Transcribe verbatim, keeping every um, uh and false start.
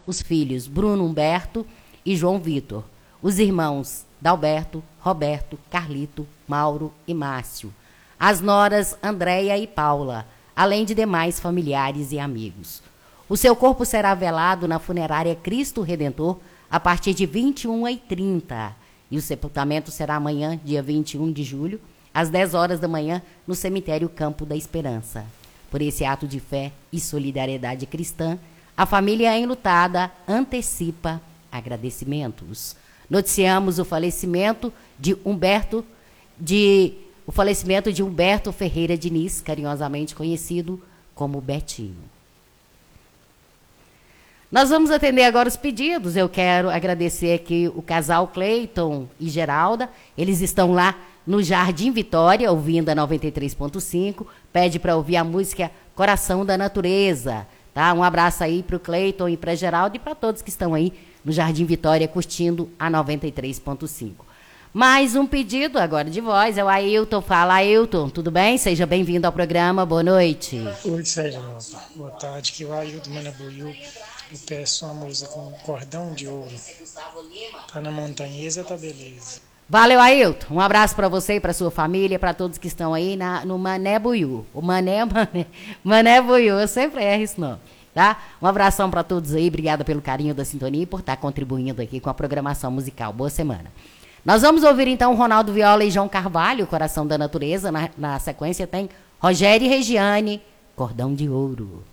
os filhos Bruno Humberto e João Vitor, os irmãos Dalberto, Roberto, Carlito, Mauro e Márcio, as noras Andréia e Paula, além de demais familiares e amigos. O seu corpo será velado na funerária Cristo Redentor a partir de vinte e uma e trinta e o sepultamento será amanhã, dia vinte e um de julho, às dez horas da manhã, no cemitério Campo da Esperança. Por esse ato de fé e solidariedade cristã, a família enlutada antecipa agradecimentos. Noticiamos o falecimento de Humberto de o falecimento de Humberto Ferreira Diniz, carinhosamente conhecido como Betinho. Nós vamos atender agora os pedidos. Eu quero agradecer aqui o casal Cleiton e Geralda. Eles estão lá no Jardim Vitória, ouvindo a noventa e três ponto cinco. Pede para ouvir a música Coração da Natureza. Tá? Um abraço aí para o Cleiton e para a Geralda e para todos que estão aí no Jardim Vitória curtindo a noventa e três ponto cinco. Mais um pedido agora de voz, é o Ailton. Fala, Ailton, tudo bem? Seja bem-vindo ao programa, boa noite. Oi, Sérgio, boa tarde, que o Ailton Manabuiú, eu peço uma música com Cordão de Ouro. Tá na montanhesa, tá beleza. Valeu, Ailton, um abraço para você e para sua família, para todos que estão aí na, no Mané Buiú. O Mané, Mané, Mané Buiú, eu sempre erro isso não. Tá? Um abração para todos aí, obrigada pelo carinho da sintonia e por estar contribuindo aqui com a programação musical. Boa semana. Nós vamos ouvir então Ronaldo Viola e João Carvalho, Coração da Natureza. Na, na sequência tem Rogério e Regiane, Cordão de Ouro.